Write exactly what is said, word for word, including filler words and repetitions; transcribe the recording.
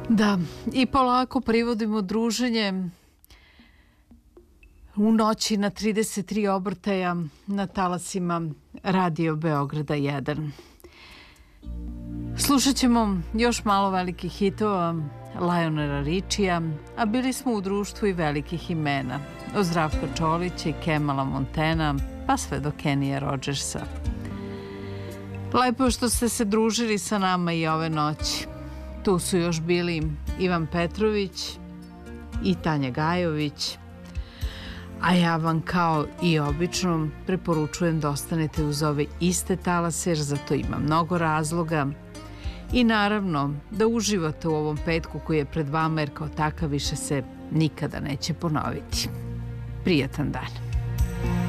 Da, i polako privodimo druženje u noći na trideset tri obrtaja na talasima Radio Beograda jedan. Slušat ćemo još malo velikih hitova Lionela Richija, a bili smo u društvu i velikih imena, od Zdravka Čolića i Kemala Montana, pa sve do Kenija Rodgersa. Lepo je što ste se družili sa nama i ove noći. Tu su još bili Ivan Petrović i Tanja Gajović, a ja vam kao i obično preporučujem da ostanete uz ove iste talase, jer za to ima mnogo razloga, i naravno da uživate u ovom petku koji je pred vama, jer kao takav više se nikada neće ponoviti. Prijatan dan.